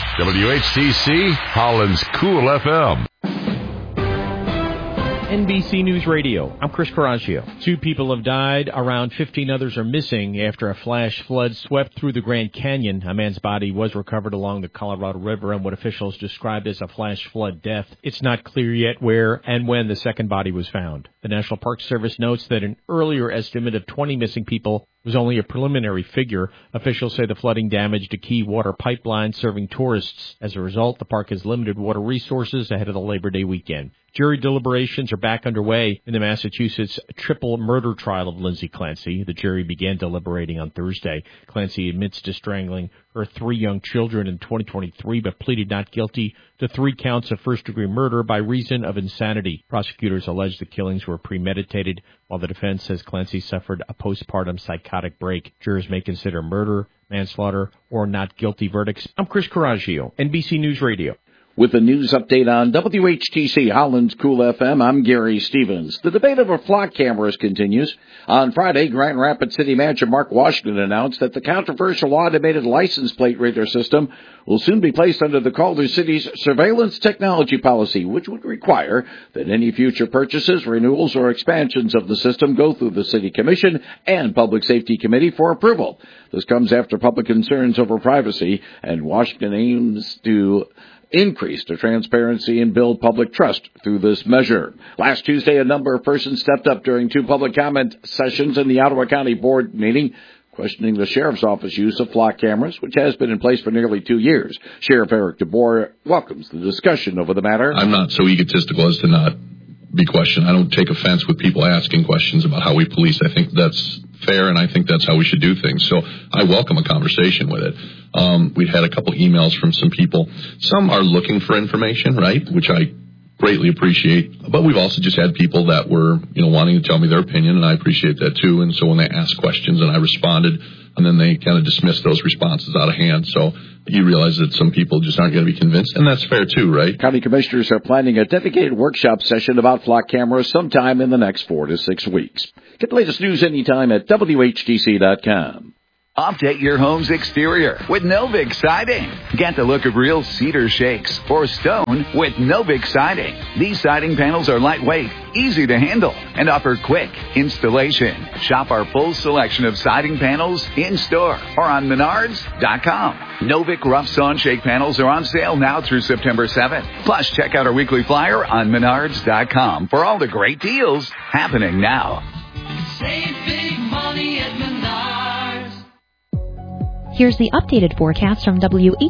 WHTC, Holland's Cool FM. NBC News Radio. I'm Chris Coraggio. 2 people have died. Around 15 others are missing after a flash flood swept through the Grand Canyon. A man's body was recovered along the Colorado River in what officials described as a flash flood death. It's not clear yet where and when the second body was found. The National Park Service notes that an earlier estimate of 20 missing people was only a preliminary figure. Officials say the flooding damaged a key water pipeline serving tourists. As a result, the park has limited water resources ahead of the Labor Day weekend. Jury deliberations are back underway in the Massachusetts triple murder trial of Lindsay Clancy. The jury began deliberating on Thursday. Clancy admits to strangling her 3 young children in 2023, but pleaded not guilty to 3 counts of first-degree murder by reason of insanity. Prosecutors allege the killings were premeditated, while the defense says Clancy suffered a postpartum psychotic break. Jurors may consider murder, manslaughter, or not guilty verdicts. I'm Chris Coraggio, NBC News Radio. With a news update on WHTC Holland's Cool FM, I'm Gary Stevens. The debate over flock cameras continues. On Friday, Grand Rapids City Manager Mark Washington announced that the controversial automated license plate reader system will soon be placed under the Calder City's surveillance technology policy, which would require that any future purchases, renewals, or expansions of the system go through the City Commission and Public Safety Committee for approval. This comes after public concerns over privacy, and Washington aims to increase the transparency and build public trust through this measure. Last Tuesday, a number of persons stepped up during 2 public comment sessions in the Ottawa County Board meeting, questioning the Sheriff's Office use of flock cameras, which has been in place for nearly 2 years. Sheriff Eric DeBoer welcomes the discussion over the matter. I'm not so egotistical as to not be questioned. I don't take offense with people asking questions about how we police. I think that's fair, and I think that's how we should do things. So I welcome a conversation with it. We've had a couple emails from some people. Some are looking for information, right, which I greatly appreciate. But we've also just had people that were, wanting to tell me their opinion, and I appreciate that too. And so when they asked questions and I responded, and then they kind of dismissed those responses out of hand. So you realize that some people just aren't going to be convinced, and that's fair too, right? County commissioners are planning a dedicated workshop session about flock cameras sometime in the next 4 to 6 weeks. Get the latest news anytime at WHTC.com. Update your home's exterior with Novik Siding. Get the look of real cedar shakes or stone with Novik Siding. These siding panels are lightweight, easy to handle, and offer quick installation. Shop our full selection of siding panels in-store or on Menards.com. Novik Rough Sawn Shake panels are on sale now through September 7th. Plus, check out our weekly flyer on Menards.com for all the great deals happening now. Save big money at Menards. Here's the updated forecast from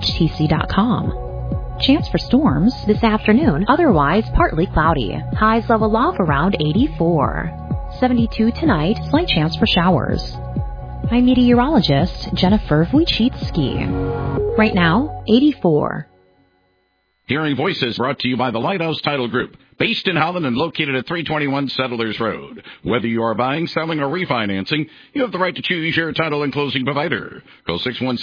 WHTC.com. Chance for storms this afternoon, otherwise partly cloudy. Highs level off around 84. 72 tonight, slight chance for showers. I'm meteorologist Jennifer Wojcicki. Right now, 84. Hearing Voices brought to you by the Lighthouse Title Group, based in Holland and located at 321 Settlers Road. Whether you are buying, selling, or refinancing, you have the right to choose your title and closing provider. Call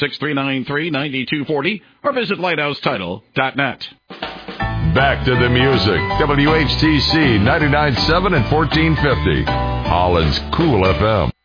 616-393-9240 or visit lighthousetitle.net. Back to the music. WHTC 99.7 and 1450. Holland's Cool FM.